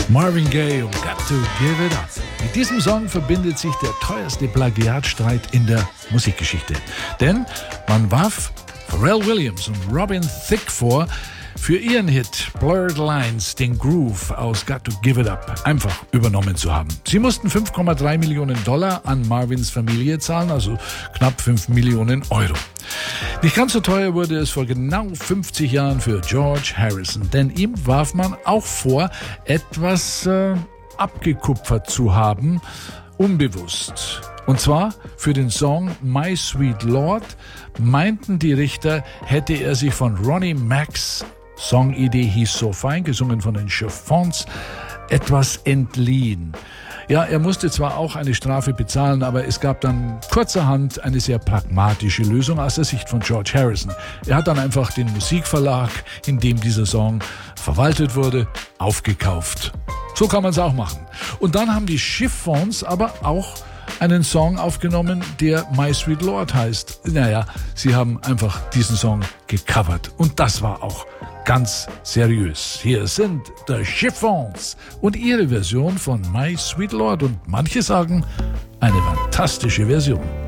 Marvin Gaye und Got to Give It Up. Mit diesem Song verbindet sich der teuerste Plagiatstreit in der Musikgeschichte. Denn man warf Pharrell Williams und Robin Thicke vor, für ihren Hit Blurred Lines den Groove aus Got to Give It Up einfach übernommen zu haben. Sie mussten $5,3 Millionen an Marvins Familie zahlen, also knapp 5 Millionen Euro. Nicht ganz so teuer wurde es vor genau 50 Jahren für George Harrison, denn ihm warf man auch vor, etwas abgekupfert zu haben, unbewusst. Und zwar für den Song My Sweet Lord meinten die Richter, hätte er sich von Ronnie Mac's Songidee hieß So Fine, gesungen von den Chiffons, etwas entliehen. Ja, er musste zwar auch eine Strafe bezahlen, aber es gab dann kurzerhand eine sehr pragmatische Lösung aus der Sicht von George Harrison. Er hat dann einfach den Musikverlag, in dem dieser Song verwaltet wurde, aufgekauft. So kann man es auch machen. Und dann haben die Chiffons aber auch einen Song aufgenommen, der My Sweet Lord heißt. Naja, sie haben einfach diesen Song gecovert. Und das war auch ganz seriös. Hier sind The Chiffons und ihre Version von My Sweet Lord. Und manche sagen, eine fantastische Version.